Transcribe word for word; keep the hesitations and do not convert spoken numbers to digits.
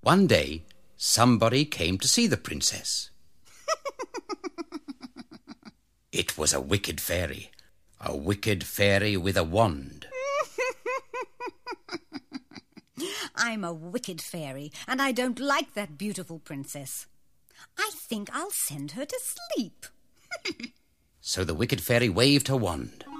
One day, somebody came to see the princess. It was a wicked fairy, a wicked fairy with a wand. I'm a wicked fairy, and I don't like that beautiful princess. I think I'll send her to sleep. So the wicked fairy waved her wand.